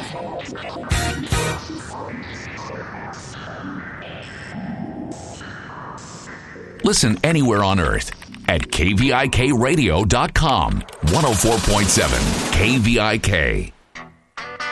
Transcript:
Listen anywhere on earth at kvikradio.com. 104.7 KVIK.